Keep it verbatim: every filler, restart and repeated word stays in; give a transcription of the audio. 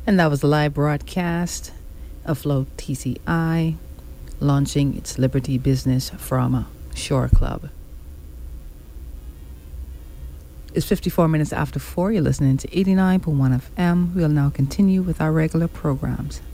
And that was a live broadcast of Flow T C I launching its Liberty business from Shore Club. It's fifty-four minutes after four. You're listening to eighty-nine point one F M. We'll now continue with our regular programs.